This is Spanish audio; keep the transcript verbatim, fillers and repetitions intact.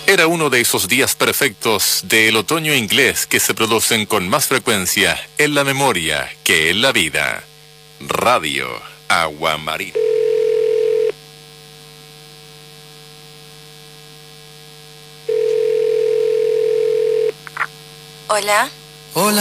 Era uno de esos días perfectos del otoño inglés que se producen con más frecuencia en la memoria que en la vida. Radio Agua Marina. Hola. Hola.